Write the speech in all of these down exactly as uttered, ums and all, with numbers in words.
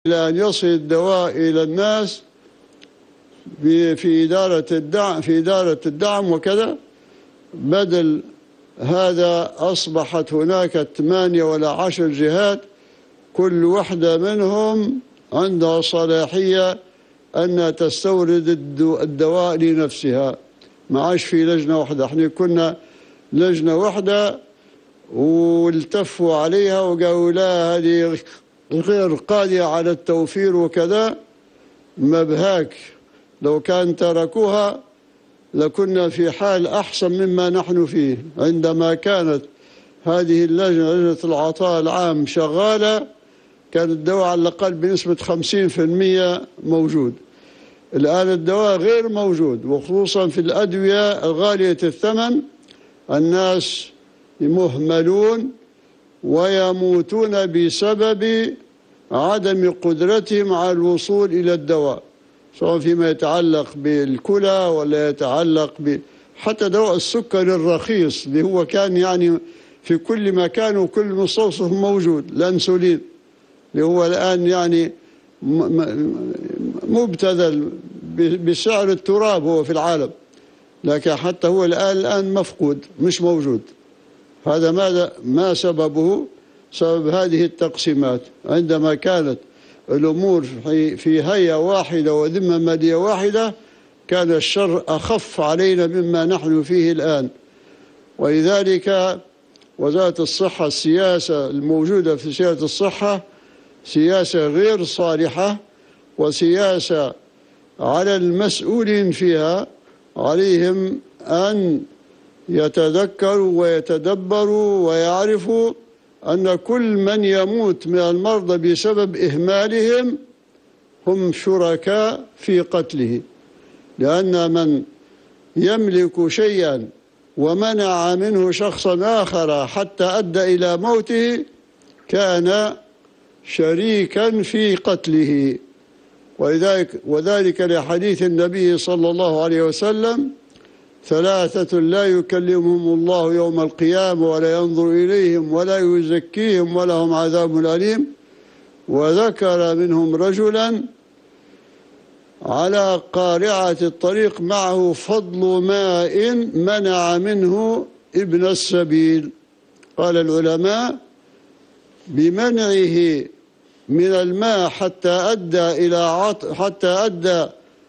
إلى أن يصل الدواء إلى الناس في إدارة الدعم في إدارة الدعم وكذا. بدل هذا أصبحت هناك ثمانية ولا عشر جهات، كل واحدة منهم عندها صلاحية أن تستورد الدواء لنفسها. ما عادش في لجنة واحدة. احنا كنا لجنة واحدة والتفوا عليها وقالوا لا هذه غير قادرة على التوفير وكذا. ما بهاك، لو كان تركوها لكنا في حال أحسن مما نحن فيه. عندما كانت هذه اللجنة لجنة العطاء العام شغالة كان الدواء على الأقل بنسبة خمسين في المئة موجود. الآن الدواء غير موجود، وخصوصا في الأدوية الغالية الثمن الناس مهملون ويموتون بسبب عدم قدرتهم على الوصول إلى الدواء، سواء فيما يتعلق بالكلى ولا يتعلق ب حتى دواء السكر الرخيص اللي هو كان يعني في كل مكان وكل مستوصف موجود، الأنسولين اللي هو الآن يعني مبتذل بسعر التراب هو في العالم، لكن حتى هو الآن الآن مفقود مش موجود. هذا ماذا ما سببه؟ سبب هذه التقسيمات. عندما كانت الأمور في هيئة واحدة وذمة مالية واحدة كان الشر أخف علينا مما نحن فيه الآن. ولذلك وزارة الصحة السياسة الموجودة في سياسة الصحة سياسة غير صالحة، وسياسة على المسؤولين فيها عليهم أن يتذكروا ويتدبروا ويعرفوا أن كل من يموت من المرضى بسبب إهمالهم هم شركاء في قتله، لأن من يملك شيئا ومنع منه شخصا آخر حتى أدى إلى موته كان شريكا في قتله. ولذلك وذلك لحديث النبي صلى الله عليه وسلم: ثلاثة لا يكلمهم الله يوم القيامة ولا ينظر إليهم ولا يزكيهم ولهم عذاب أليم. وذكر منهم رجلا على قارعة الطريق معه فضل ماء منع منه ابن السبيل. قال العلماء: بمنعه من الماء حتى أدى إلى عط... حتى أدى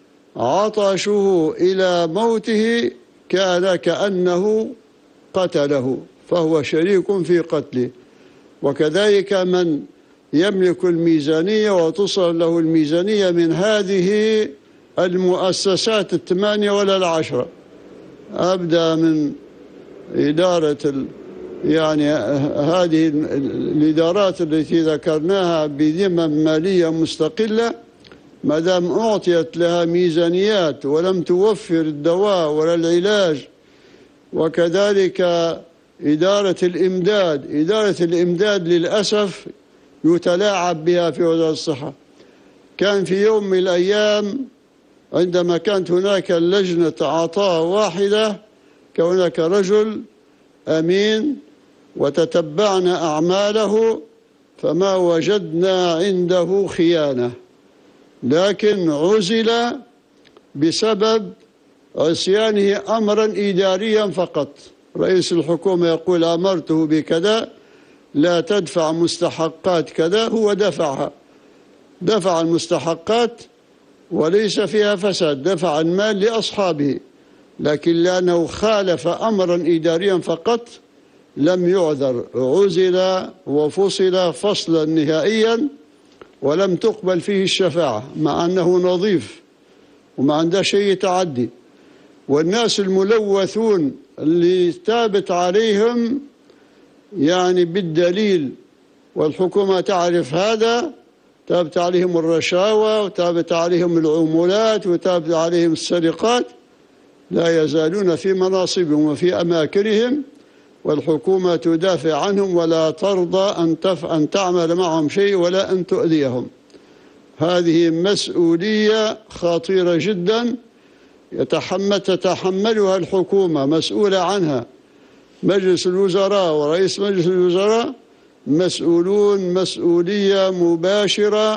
عطشه إلى موته كان كأنه قتله، فهو شريك في قتله. وكذلك من يملك الميزانية وتصل له الميزانية من هذه المؤسسات الثمانية ولا العشرة، أبدأ من إدارة ال... يعني هذه الإدارات التي ذكرناها بذمم مالية مستقلة، ما دام أعطيت لها ميزانيات ولم توفر الدواء ولا العلاج. وكذلك إدارة الإمداد، إدارة الإمداد للأسف يتلاعب بها في وزارة الصحة. كان في يوم من الأيام عندما كانت هناك لجنة عطاء واحدة كان هناك رجل أمين وتتبعنا أعماله فما وجدنا عنده خيانة، لكن عزل بسبب عصيانه أمرا إداريا فقط. رئيس الحكومة يقول أمرته بكذا، لا تدفع مستحقات كذا، هو دفعها، دفع المستحقات وليس فيها فساد، دفع المال لأصحابه، لكن لأنه خالف أمرا إداريا فقط لم يعذر، عزل وفصل فصلا نهائيا ولم تقبل فيه الشفاعة، مع أنه نظيف وما عنده شيء تعدي. والناس الملوثون اللي تابت عليهم يعني بالدليل، والحكومة تعرف هذا، تابت عليهم الرشاوى وتابت عليهم العمولات وتابت عليهم السرقات، لا يزالون في مناصبهم وفي أماكنهم، والحكومة تدافع عنهم ولا ترضى أن أن تعمل معهم شيء ولا أن تؤذيهم. هذه مسؤولية خطيرة جدا يتحمل تتحملها الحكومة، مسؤولة عنها. مجلس الوزراء ورئيس مجلس الوزراء مسؤولون مسؤولية مباشرة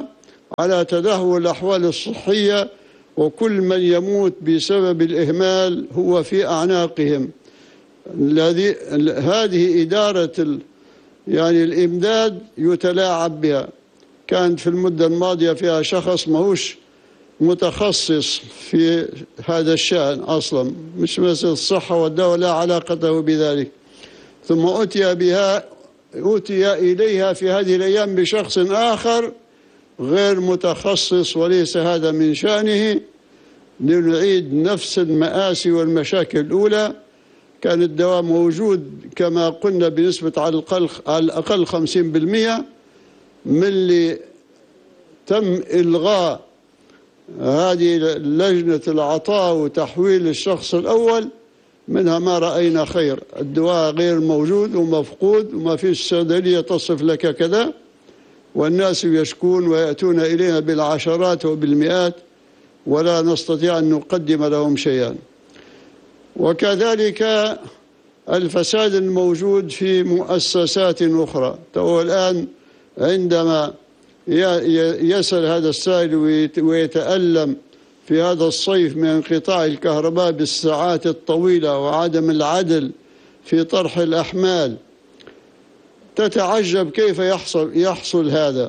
على تدهور الأحوال الصحية، وكل من يموت بسبب الإهمال هو في أعناقهم. الذي هذه إدارة ال يعني الإمداد يتلاعب بها. كانت في المدة الماضية فيها شخص ماهوش متخصص في هذا الشأن أصلا، مش مثل الصحة والدواء، لا علاقة بذلك، ثم أتي بها أتي إليها في هذه الأيام بشخص آخر غير متخصص وليس هذا من شأنه، لنعيد نفس المآسي والمشاكل الأولى. كان الدواء موجود كما قلنا بنسبة على الأقل على الأقل خمسين بالمئة، من اللي تم إلغاء هذه لجنة العطاء وتحويل الشخص الأول، منها ما رأينا خير. الدواء غير موجود ومفقود وما فيش صيدلية تصف لك كذا، والناس يشكون ويأتون إلينا بالعشرات وبالمئات ولا نستطيع أن نقدم لهم شيئا. وكذلك الفساد الموجود في مؤسسات أخرى. تو الآن عندما يسأل هذا السائل ويتألم في هذا الصيف من انقطاع الكهرباء بالساعات الطويلة وعدم العدل في طرح الأحمال، تتعجب كيف يحصل يحصل هذا.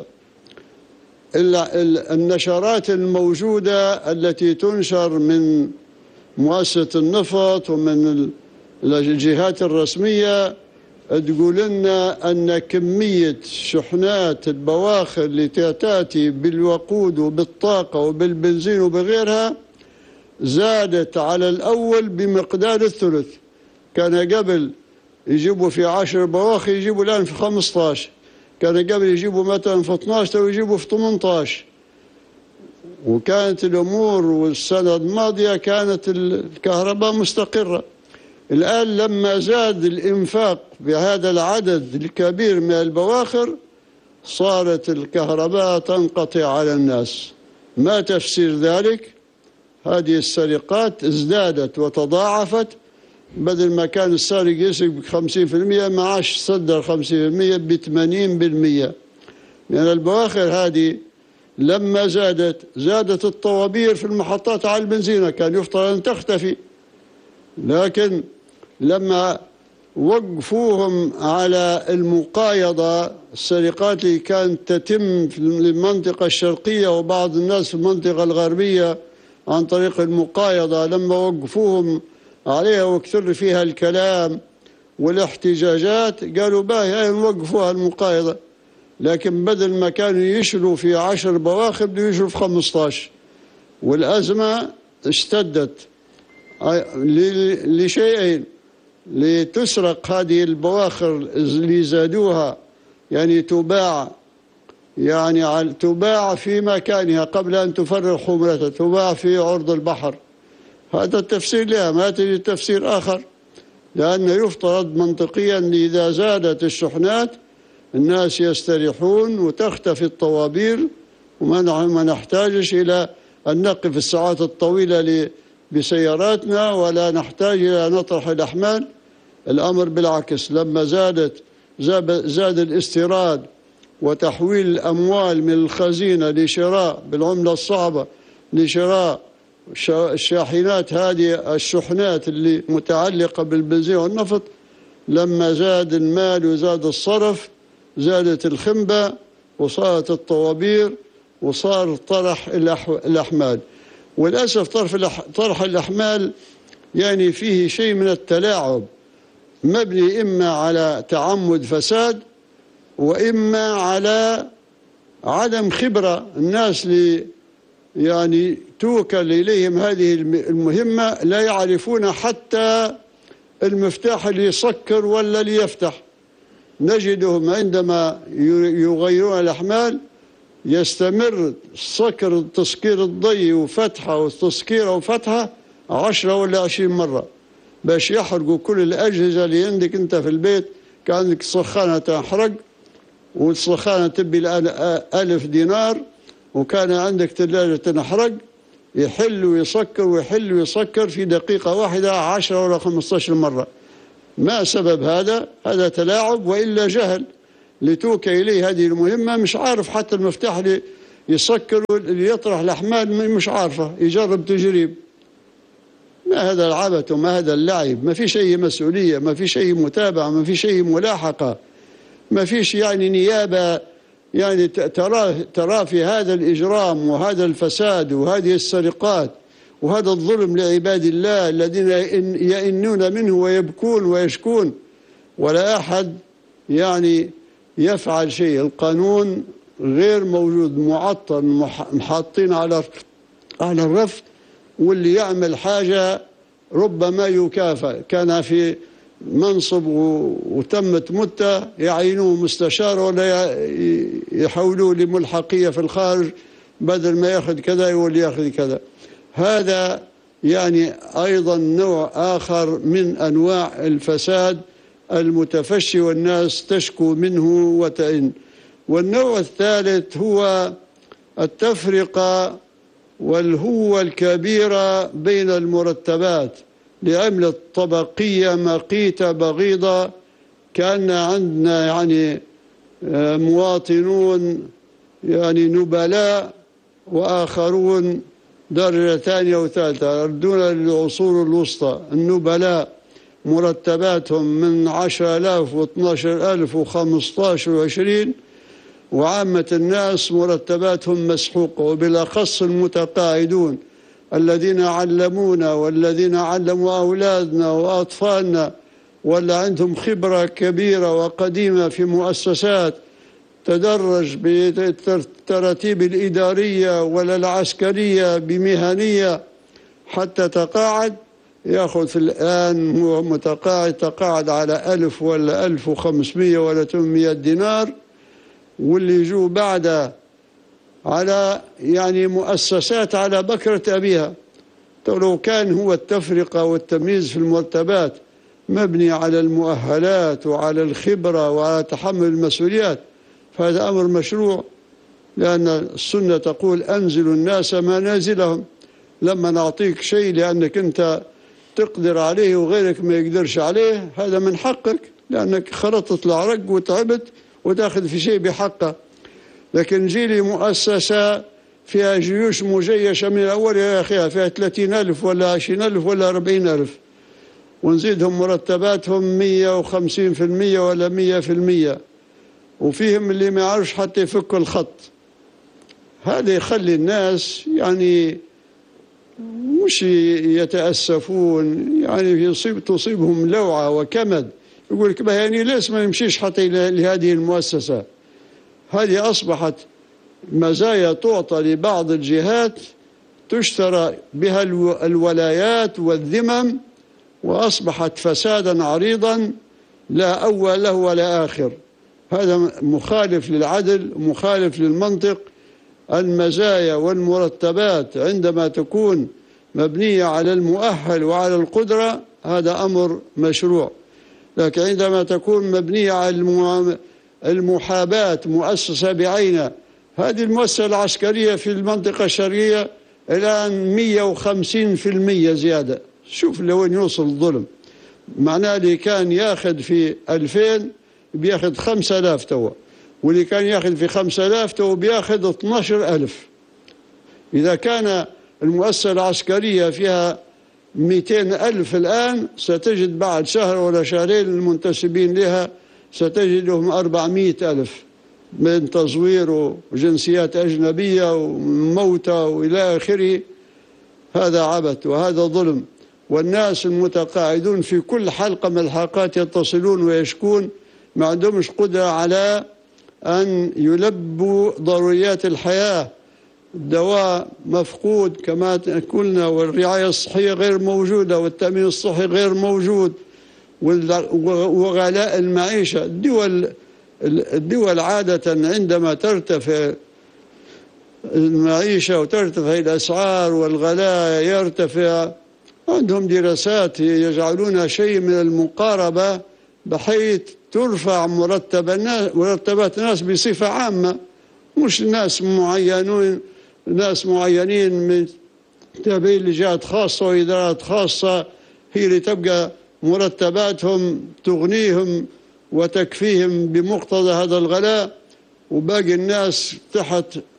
النشرات الموجودة التي تنشر من مؤسسة النفط ومن الجهات الرسمية تقول لنا أن كمية شحنات البواخر اللي تأتي بالوقود وبالطاقة وبالبنزين وبغيرها زادت على الأول بمقدار الثلث. كان قبل يجيبوا في عشر بواخر، يجيبوا الآن في خمسة عشر. كان قبل يجيبوا مثلا في اثني عشر ويجيبوا في ثمانية عشر. وكانت الأمور والسنة الماضية كانت الكهرباء مستقرة. الآن لما زاد الإنفاق بهذا العدد الكبير من البواخر صارت الكهرباء تنقطع على الناس. ما تفسير ذلك؟ هذه السرقات ازدادت وتضاعفت. بدل ما كان السارق يسرق بخمسين في المئة ما عادش صدر خمسين في المئة بثمانين بالمئة. لأن البواخر هذه لما زادت زادت الطوابير في المحطات على البنزينة، كان يفترض أن تختفي، لكن لما وقفوهم على المقايضة، السرقات اللي كانت تتم في المنطقة الشرقية وبعض الناس في المنطقة الغربية عن طريق المقايضة، لما وقفوهم عليها وكثر فيها الكلام والاحتجاجات قالوا باهي نوقفوها المقايضة. لكن بدل ما كانوا يشلوا في عشر بواخر بدوا يشلوا في خمسة عشر، والأزمة اشتدت لشيئين: لتسرق هذه البواخر اللي زادوها، يعني تباع يعني تباع في مكانها قبل أن تفرغ حمرتها، تباع في عرض البحر. هذا التفسير لها، ما تجد تفسير آخر، لأنه يفترض منطقيا إذا زادت الشحنات الناس يستريحون وتختفي الطوابير وما نحتاجش إلى أن نقف الساعات الطويلة بسياراتنا ولا نحتاج إلى نطرح الأحمال. الأمر بالعكس، لما زادت زاد الاستيراد وتحويل الأموال من الخزينة لشراء بالعملة الصعبة لشراء الشاحنات هذه الشحنات اللي متعلقة بالبنزين والنفط، لما زاد المال وزاد الصرف زادت الخنبة وصارت الطوابير وصار طرح الأحمال. وللأسف طرح الأحمال يعني فيه شيء من التلاعب، مبني إما على تعمد فساد وإما على عدم خبرة. الناس اللي يعني توكل إليهم هذه المهمة لا يعرفون حتى المفتاح اللي يسكر ولا اللي يفتح. نجدهم عندما يغيرون الأحمال يستمر سكر تسكير الضي وفتحه وتسكيره وفتحه عشرة ولا عشرين مرة باش يحرقوا كل الأجهزة اللي عندك أنت في البيت. كان عندك سخانة تحرق والسخانة تبي الآن ألف دينار، وكان عندك ثلاجة تنحرق، يحل ويسكر ويحل ويسكر في دقيقة واحدة عشرة ولا خمسة عشر مرة. ما سبب هذا؟ هذا تلاعب وإلا جهل. لتوكل إليه هذه المهمة مش عارف حتى المفتاح اللي يسكروا اللي يطرح الأحمال مش عارفة، يجرب تجريب. ما هذا العبث وما هذا اللعب؟ ما فيش أي مسؤولية، ما فيش أي متابعة، ما فيش أي ملاحقة، ما فيش يعني نيابة يعني ترى ترى في هذا الإجرام وهذا الفساد وهذه السرقات وهذا الظلم لعباد الله الذين يئنون منه ويبكون ويشكون، ولا أحد يعني يفعل شيء. القانون غير موجود، معطل، محاطين على على الرف، واللي يعمل حاجة ربما يكافئ. كان في منصب وتمت مدة يعينوه مستشار ولا يحولوه لملحقية في الخارج، بدل ما ياخذ كذا يولي ياخذ كذا. هذا يعني أيضا نوع آخر من أنواع الفساد المتفشي والناس تشكو منه وتئن. والنوع الثالث هو التفرقة والهوة الكبيرة بين المرتبات لعملة طبقية مقيتة بغيضة. كان عندنا يعني مواطنون يعني نبلاء وآخرون درجة ثانية وثالثة دون العصور الوسطى. النبلاء مرتباتهم من عشرة آلاف واثناشر ألف وخمسطاشر وعشرين، وعامة الناس مرتباتهم مسحوقة، وبالأخص المتقاعدون الذين علمونا والذين علموا أولادنا وأطفالنا، ولا عندهم خبرة كبيرة وقديمة في مؤسسات تدرج بالتراتيب الإدارية ولا العسكرية بمهنية حتى تقاعد، يأخذ في الآن هو متقاعد تقاعد على ألف ولا ألف وخمسمية ولا ثمانمية دينار، واللي يجوا بعد على يعني مؤسسات على بكرة أبيها. لو كان هو التفرقة والتمييز في المرتبات مبني على المؤهلات وعلى الخبرة وعلى تحمل المسؤوليات فهذا أمر مشروع، لأن السنة تقول أنزلوا الناس منازلهم. لما نعطيك شيء لأنك أنت تقدر عليه وغيرك ما يقدرش عليه، هذا من حقك لأنك خرطت العرق وتعبت وتأخذ في شيء بحقه. لكن جيلي مؤسسة فيها جيوش مجيشة من الأول إلى آخرها، فيها ثلاثين ألف ولا عشرين ألف ولا أربعين ألف، ونزيدهم مرتباتهم مية وخمسين في المية ولا مية في المية، وفيهم اللي ما يعرفش حتى يفك الخط. هذا يخلي الناس يعني مش يتأسفون، يعني يصيب تصيبهم لوعة وكمد، يقول لك يعني ليش ما يمشيش حتى لهذه المؤسسة. هذه أصبحت مزايا تعطى لبعض الجهات تشترى بها الولايات والذمم، وأصبحت فسادا عريضا لا أول له ولا آخر. هذا مخالف للعدل، مخالف للمنطق. المزايا والمرتبات عندما تكون مبنية على المؤهل وعلى القدرة هذا أمر مشروع، لكن عندما تكون مبنية على المحاباة مؤسسة بعينها، هذه المؤسسة العسكرية في المنطقة الشرقية الآن مية وخمسين في المية زيادة. شوف لوين يوصل الظلم. معناه اللي كان ياخذ في ألفين بياخذ خمسة آلاف توا، واللي كان ياخذ في خمسة آلاف توا بياخذ اثناشر ألف. إذا كان المؤسسة العسكرية فيها مئتين ألف الآن، ستجد بعد شهر ولا شهرين المنتسبين لها ستجدهم أربعمئة ألف من تزوير وجنسيات أجنبية وموتى وإلى آخره. هذا عبث وهذا ظلم. والناس المتقاعدون في كل حلقة من الحلقات يتصلون ويشكون ما عندهمش قدرة على أن يلبوا ضروريات الحياة. الدواء مفقود كما قلنا، والرعاية الصحية غير موجودة، والتأمين الصحي غير موجود، وغلاء المعيشة. الدول الدول عادة عندما ترتفع المعيشة وترتفع الأسعار والغلاء يرتفع، عندهم دراسات يجعلون شيء من المقاربة بحيث ترفع مرتب الناس مرتبات الناس بصفة عامة، مش ناس معينون ناس معينين من تابعين لجهات خاصة وإدارات خاصة هي اللي تبقى مرتباتهم تغنيهم وتكفيهم بمقتضى هذا الغلاء، وباقي الناس تحت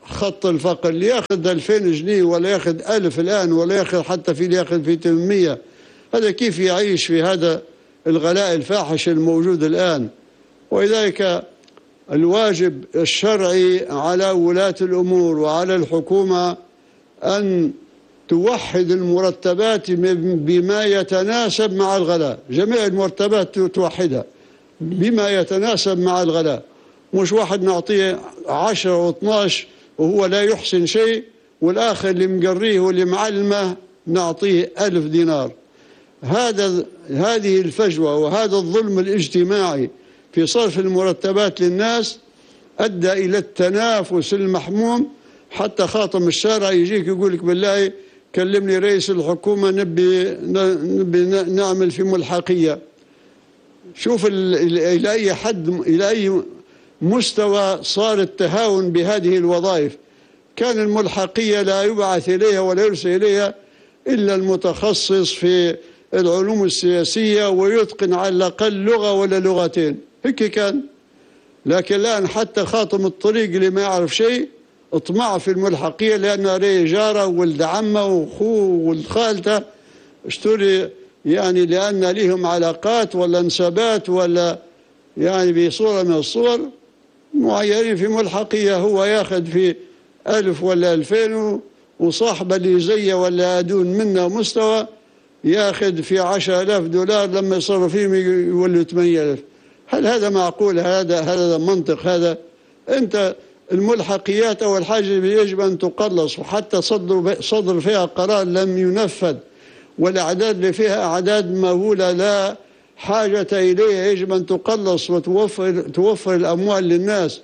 خط الفقر، اللي ياخذ ألفين جنيه ولا ياخذ ألف الآن ولا ياخذ حتى في اللي ياخذ في ثمانمية، هذا كيف يعيش في هذا الغلاء الفاحش الموجود الآن؟ ولذلك الواجب الشرعي على ولاة الأمور وعلى الحكومة أن توحد المرتبات بما يتناسب مع الغلاء، جميع المرتبات توحدها بما يتناسب مع الغلاء، مش واحد نعطيه عشرة واثناش وهو لا يحسن شيء، والآخر اللي مقريه واللي معلمه نعطيه ألف دينار. هذا هذه الفجوة وهذا الظلم الاجتماعي في صرف المرتبات للناس أدى إلى التنافس المحموم، حتى خاطم الشارع يجيك يقول لك بالله كلمني رئيس الحكومة نبي نبي نعمل في ملحقية. شوف إلى أي حد إلى أي مستوى صار التهاون بهذه الوظائف. كان الملحقية لا يبعث إليها ولا يرسل إليها إلا المتخصص في العلوم السياسية ويتقن على الأقل لغة ولا لغتين، هيك كان. لكن الآن حتى خاطم الطريق اللي ما يعرف شيء اطمع في الملحقية لأنه ري جاره ولد عمه وأخوه ولد خالته اشتري، يعني لأن لهم علاقات ولا انسابات ولا يعني بصورة من الصور معينين في ملحقية، هو ياخذ في ألف ولا ألفين وصاحبه اللي زيه ولا أدون منه مستوى ياخذ في عشرة آلاف دولار، لما يصرف فيهم يولوا ثمانية آلاف. هل هذا معقول؟ هذا هذا منطق؟ هذا أنت الملحقيات أول حاجة يجب أن تقلص، وحتى صدر صدر فيها قرار لم ينفذ، والأعداد اللي فيها أعداد مهولة لا حاجة إليها يجب أن تقلص وتوفر توفر الأموال للناس.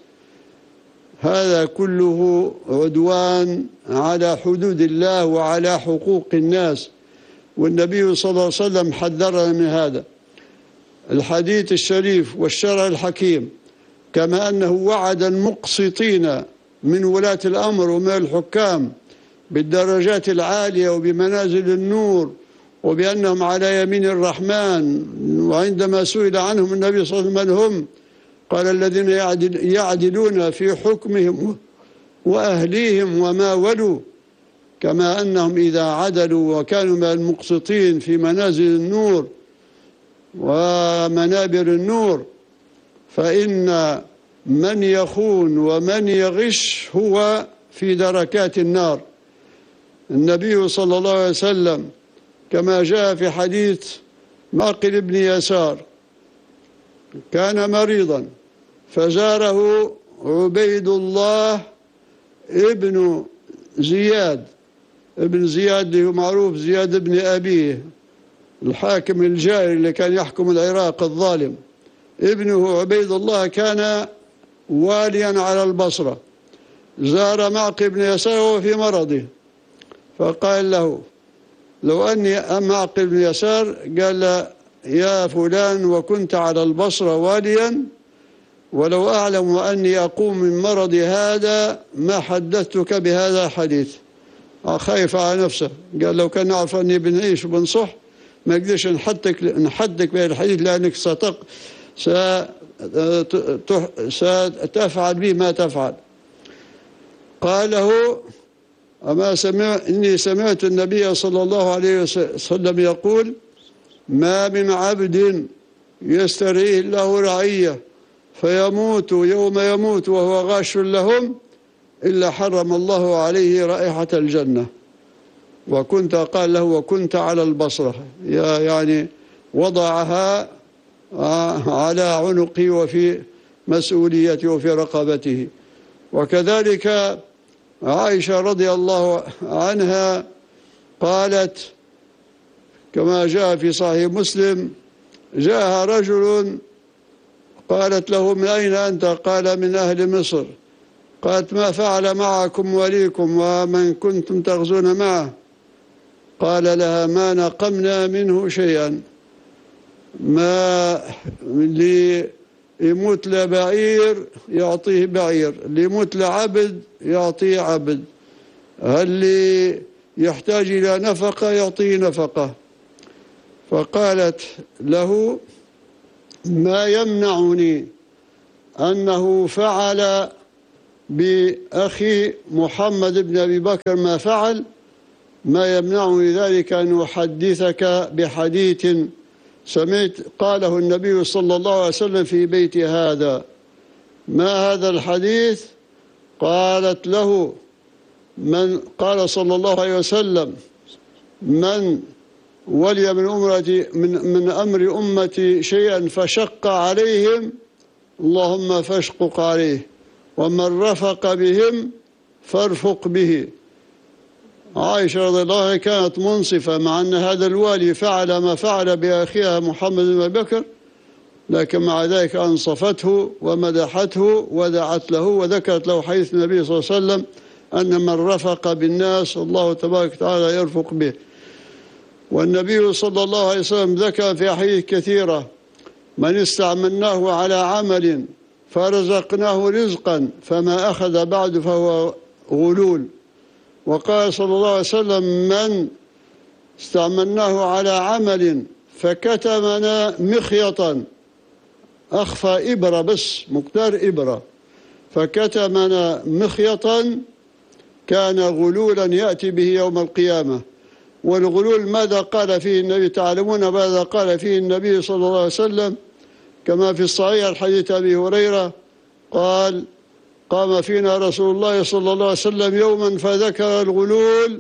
هذا كله عدوان على حدود الله وعلى حقوق الناس، والنبي صلى الله عليه وسلم حذرنا من هذا. الحديث الشريف والشرع الحكيم كما أنه وعد المقسطين من ولاة الأمر ومن الحكام بالدرجات العالية وبمنازل النور وبأنهم على يمين الرحمن، وعندما سئل عنهم النبي صلى الله عليه وسلم من هم قال الذين يعدل يعدلون في حكمهم وأهليهم وما ولوا، كما أنهم إذا عدلوا وكانوا من المقسطين في منازل النور ومنابر النور فإن من يخون ومن يغش هو في دركات النار. النبي صلى الله عليه وسلم كما جاء في حديث معقل بن يسار كان مريضا فزاره عبيد الله ابن زياد ابن زياد اللي هو معروف زياد بن أبيه الحاكم الجائر اللي كان يحكم العراق الظالم. ابنه عبيد الله كان واليا على البصرة، زار معقل بن يسار وهو في مرضه فقال له لو أني معقل بن يسار قال له يا فلان وكنت على البصرة واليا ولو أعلم أني أقوم من مرضي هذا ما حدثتك بهذا الحديث. خايف على نفسه، قال لو كان نعرف أني بنعيش وبنصح ما قدرش نحدك نحدك بهذا الحديث لأنك ستق ستفعل به ما تفعل. قال له أما سمع إني سمعت النبي صلى الله عليه وسلم يقول ما من عبد يسترعيه الله رعية فيموت يوم يموت وهو غاش لهم إلا حرم الله عليه رائحة الجنة. وكنت قال له وكنت على البصرة، يعني وضعها على عنقه وفي مسؤوليته وفي رقبته. وكذلك عائشة رضي الله عنها قالت كما جاء في صحيح مسلم جاءها رجل قالت له من أين أنت؟ قال من أهل مصر. قالت ما فعل معكم وليكم ومن كنتم تغزون معه؟ قال لها ما نقمنا منه شيئا، ما اللي يموت لبعير يعطيه بعير، اللي يموت لعبد يعطيه عبد، اللي يحتاج إلى نفقة يعطيه نفقة. فقالت له ما يمنعني أنه فعل بأخي محمد بن أبي بكر ما فعل، ما يمنعني ذلك أن أحدثك بحديث سمعت قاله النبي صلى الله عليه وسلم في بيت هذا. ما هذا الحديث؟ قالت له من قال صلى الله عليه وسلم: من ولي من أمرتي من, من أمر أمتي شيئا فشق عليهم اللهم فاشقق عليه، ومن رفق بهم فارفق به. عائشة رضي الله عنها كانت منصفة، مع أن هذا الوالي فعل ما فعل بأخيها محمد بن أبي بكر، لكن مع ذلك أنصفته ومدحته ودعت له وذكرت له حديث النبي صلى الله عليه وسلم أن من رفق بالناس الله تبارك وتعالى يرفق به. والنبي صلى الله عليه وسلم ذكر في أحاديث كثيرة: من استعملناه على عمل فرزقناه رزقا فما أخذ بعد فهو غلول. وقال صلى الله عليه وسلم: من استعملناه على عمل فكتمنا مخيطا، أخفى إبرة بس مقدار إبرة، فكتمنا مخيطا كان غلولا يأتي به يوم القيامة. والغلول ماذا قال فيه النبي؟ تعلمون ماذا قال فيه النبي صلى الله عليه وسلم كما في الصحيح الحديث أبي هريرة قال: قام فينا رسول الله صلى الله عليه وسلم يوما فذكر الغلول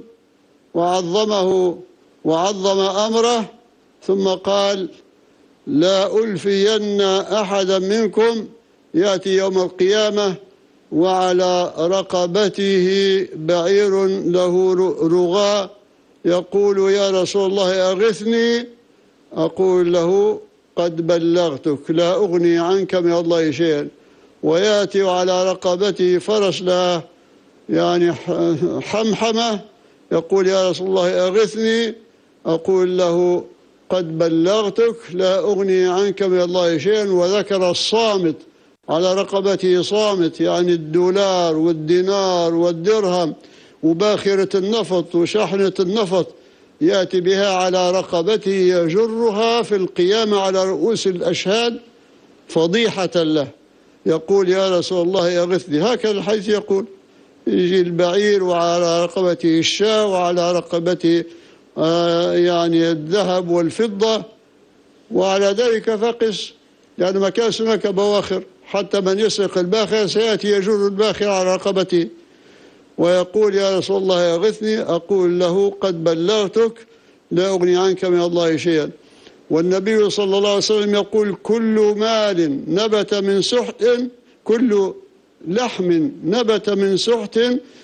وعظمه وعظم أمره، ثم قال: لا ألفين أحدا منكم يأتي يوم القيامة وعلى رقبته بعير له رغاء يقول: يا رسول الله أغثني، أقول له: قد بلغتك لا أغني عنك من الله شيئا. ويأتي على رقبته فرس له يعني حمحمة يقول: يا رسول الله أغثني، أقول له: قد بلغتك لا أغني عنك من الله شيئا. وذكر الصامت على رقبته، صامت يعني الدولار والدينار والدرهم وباخرة النفط وشحنة النفط، يأتي بها على رقبته يجرها في القيامة على رؤوس الأشهاد فضيحة له، يقول: يا رسول الله أغثني. هكذا الحديث يقول. يجي البعير وعلى رقبته الشاة وعلى رقبته آه يعني الذهب والفضة، وعلى ذلك فقس، يعني ما كان هناك بواخر، حتى من يسرق الباخر سيأتي يجر الباخر على رقبته ويقول: يا رسول الله أغثني، أقول له: قد بلغتك لا أغني عنك من الله شيئا. والنبي صلى الله عليه وسلم يقول: كل مال نبت من سحت، كل لحم نبت من سحت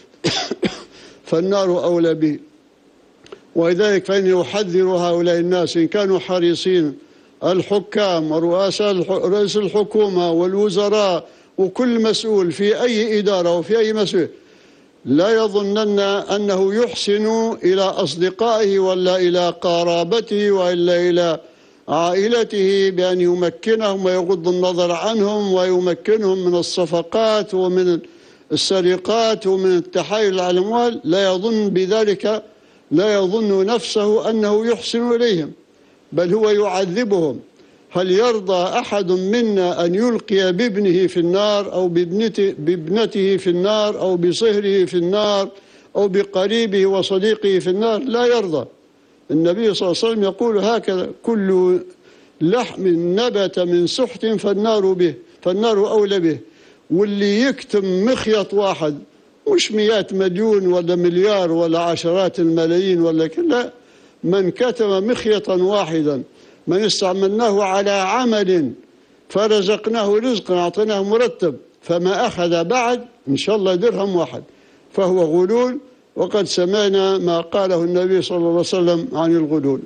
فالنار أولى به. ولذلك فإني أحذر هؤلاء الناس إن كانوا حريصين، الحكام ورؤساء رئيس الحكومة والوزراء وكل مسؤول في أي إدارة وفي أي مسؤول، لا يظنن أنه يحسن إلى أصدقائه ولا إلى قرابته وإلا إلى عائلته بأن يمكنهم ويغض النظر عنهم ويمكنهم من الصفقات ومن السرقات ومن التحايل على الأموال. لا يظن بذلك، لا يظن نفسه أنه يحسن إليهم، بل هو يعذبهم. هل يرضى أحد منا أن يلقي بابنه في النار أو بابنته, بابنته في النار أو بصهره في النار أو بقريبه وصديقه في النار؟ لا يرضى. النبي صلى الله عليه وسلم يقول هكذا: كل لحم نبت من سحت فالنار به، فالنار أولى به. واللي يكتم مخيط واحد، مش مئات مليون ولا مليار ولا عشرات الملايين ولا كلا، من كتم مخيطا واحدا، من استعملناه على عمل فرزقناه رزقا أعطيناه مرتب فما أخذ بعد إن شاء الله درهم واحد فهو غلول. وقد سمعنا ما قاله النبي صلى الله عليه وسلم عن الغلول.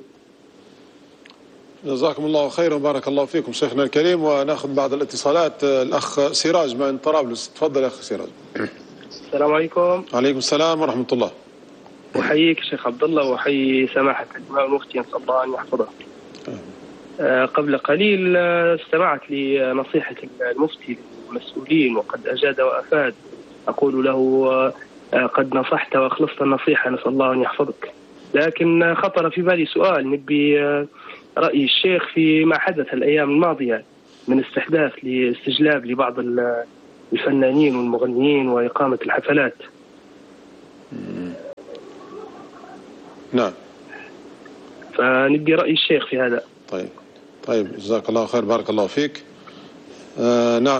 جزاكم الله خيرا، بارك الله فيكم شيخنا الكريم. وناخذ بعض الاتصالات. الأخ سراج من طرابلس، تفضل يا أخ سراج. السلام عليكم. وعليكم السلام ورحمة الله. أحييك شيخ عبد الله وأحيي سماحة الإمام المفتي، نسأل الله أن يحفظه. آه قبل قليل استمعت لنصيحة المفتي للمسؤولين وقد أجاد وأفاد. أقول له آه قد نصحت وأخلصت النصيحة، نسأل الله أن يحفظك. لكن خطر في بالي سؤال، نبي آه رأي الشيخ فيما حدث الأيام الماضية من استحداث لاستجلاب لبعض الفنانين والمغنيين وإقامة الحفلات. نعم. فنبي رأي الشيخ في هذا. طيب طيب جزاك الله خير، بارك الله فيك. آه نعم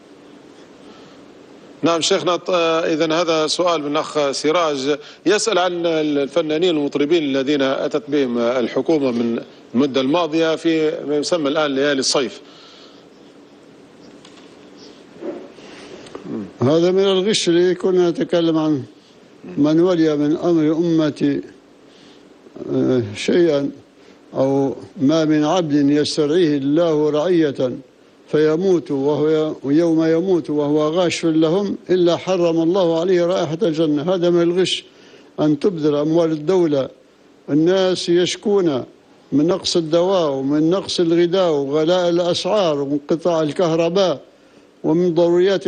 نعم شيخنا. إذن هذا سؤال من أخ سراج يسأل عن الفنانين والمطربين الذين أتت بهم الحكومة من المدة الماضية في ما يسمى الآن ليالي الصيف. هذا من الغش اللي كنا نتكلم عنه. من ولي من أمر أمتي شيئا أو ما من عبد يسترعيه الله رعية فيموت وهو يوم يموت وهو غاش لهم إلا حرم الله عليه رائحة الجنة. هذا من الغش أن تبذل أموال الدولة. الناس يشكون من نقص الدواء ومن نقص الغذاء وغلاء الأسعار وانقطاع الكهرباء ومن ضروريات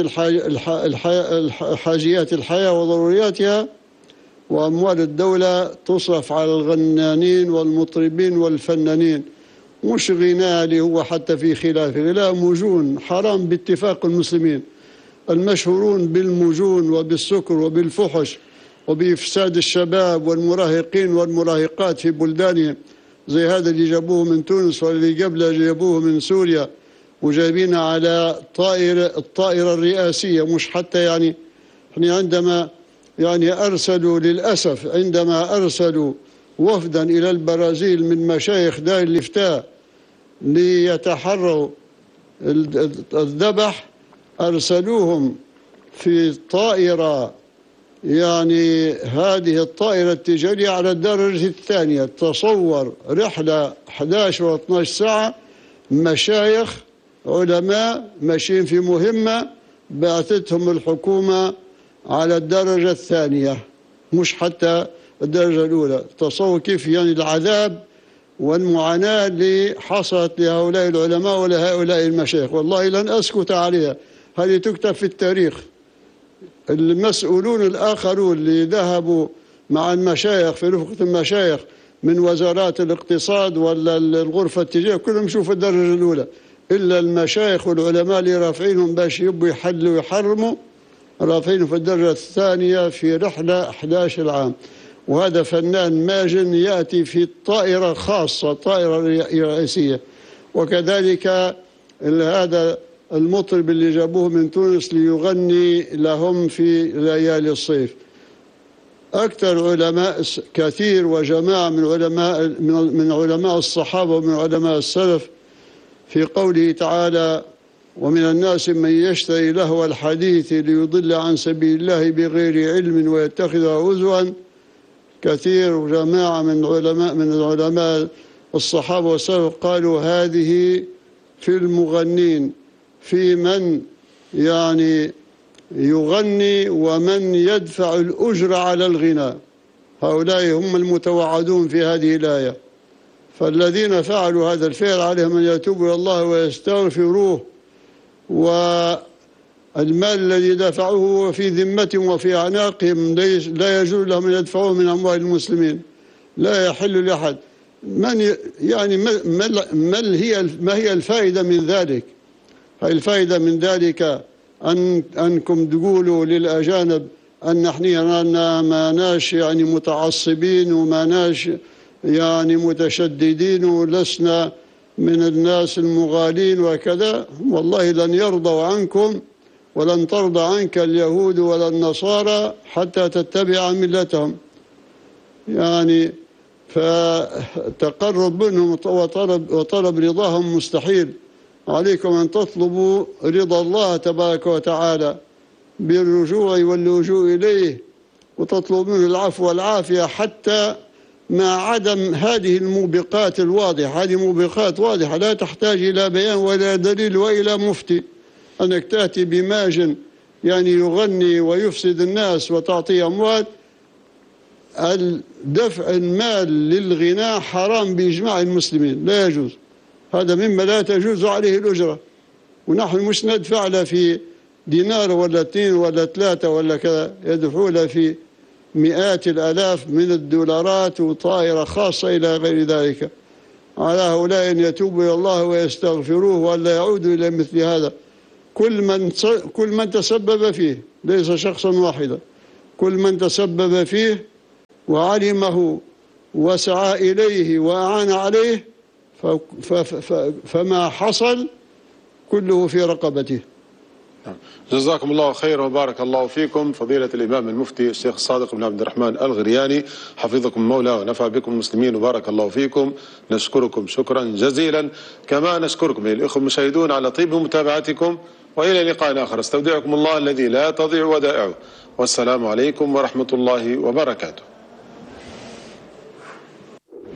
الحاجيات الحياة وضرورياتها، وأموال الدولة تصرف على الغنانين والمطربين والفنانين. مش غناء اللي هو حتى في خلاف غناء مجون حرام باتفاق المسلمين المشهورون بالمجون وبالسكر وبالفحش وبإفساد الشباب والمراهقين والمراهقات في بلدانهم، زي هذا اللي جابوه من تونس واللي قبله جابوه من سوريا وجايبينها على طائرة الطائرة الرئاسية. مش حتى يعني احنا عندما يعني أرسلوا للأسف عندما أرسلوا وفدا إلى البرازيل من مشايخ دار الإفتاء ليتحروا الذبح، أرسلوهم في طائرة يعني هذه الطائرة التجارية على الدرجة الثانية. تصور رحلة أحد عشر و اثنتي عشرة ساعة، مشايخ علماء ماشيين في مهمة بعثتهم الحكومة على الدرجة الثانية مش حتى الدرجة الأولى. تصور كيف يعني العذاب والمعاناة اللي حصلت لهؤلاء العلماء ولهؤلاء المشايخ. والله لن أسكت عليها، هذه تكتب في التاريخ. المسؤولون الآخرون اللي ذهبوا مع المشايخ في رفقة المشايخ من وزارات الاقتصاد ولا الغرفة التجارية كلهم شوفوا الدرجة الأولى، إلا المشايخ والعلماء اللي رافعينهم باش يبوا يحلوا ويحرموا رافعينهم في الدرجة الثانية في رحلة أحد عشر عام. وهذا فنان ماجن يأتي في طائرة خاصة طائرة رئيسية. وكذلك هذا المطرب اللي جابوه من تونس ليغني لهم في ليالي الصيف. أكثر علماء كثير وجماعة من علماء من علماء الصحابة ومن علماء السلف في قوله تعالى: ومن الناس من يشتري لهو الحديث ليضل عن سبيل الله بغير علم ويتخذها هزوا. كثير وجماعة من علماء من العلماء الصحابة والسلف قالوا هذه في المغنين، في من يعني يغني ومن يدفع الأجر على الغناء، هؤلاء هم المتوعدون في هذه الآية. فالذين فعلوا هذا الفعل عليهم أن يتوبوا إلى الله ويستغفروه، والمال الذي دفعوه في ذمتهم وفي أعناقهم لا يجوز لهم أن يدفعوه من أموال المسلمين، لا يحل لأحد. من يعني ما, ما هي ما هي الفائدة من ذلك؟ هي الفائدة من ذلك أن أنكم تقولوا للأجانب أن نحن ما ناش يعني متعصبين وما ناش يعني متشددين ولسنا من الناس المغالين وكذا. والله لن يرضوا عنكم ولن ترضى عنك اليهود ولا النصارى حتى تتبع ملتهم. يعني فتقرب منهم وطلب, وطلب رضاهم مستحيل. عليكم أن تطلبوا رضا الله تبارك وتعالى بالرجوع واللجوء إليه، وتطلب منه العفو والعافية حتى مع عدم هذه الموبقات الواضحة. هذه موبقات واضحة لا تحتاج إلى بيان ولا دليل وإلى مفتي. أنك تأتي بماجن يعني يغني ويفسد الناس وتعطي أموال. دفع المال للغناء حرام بإجماع المسلمين، لا يجوز. هذا مما لا تجوز عليه الأجرة، ونحن مش ندفع له في دينار ولا اثنين ولا ثلاثة ولا كذا، يدفعوا له في مئات الآلاف من الدولارات وطائرة خاصة إلى غير ذلك. على هؤلاء أن يتوبوا إلى الله ويستغفروه ولا يعودوا إلى مثل هذا. كل من كل من تسبب فيه، ليس شخصا واحدا، كل من تسبب فيه وعلمه وسعى إليه وأعان عليه فما حصل كله في رقبته. جزاكم الله خيرا وبارك الله فيكم فضيلة الإمام المفتي الشيخ الصادق بن عبد الرحمن الغرياني، حفظكم المولى ونفع بكم المسلمين وبارك الله فيكم. نشكركم شكرا جزيلا، كما نشكركم الإخوة المشاهدون على طيب متابعتكم، وإلى لقاء آخر. استودعكم الله الذي لا تضيع ودائعه، والسلام عليكم ورحمة الله وبركاته.